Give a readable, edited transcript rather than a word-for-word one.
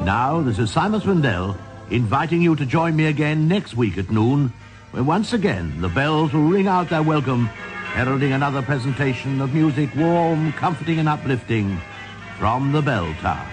Now, this is Simon Swindell inviting you to join me again next week at noon, when once again the bells will ring out their welcome, heralding another presentation of music warm, comforting and uplifting from the Bell Tower.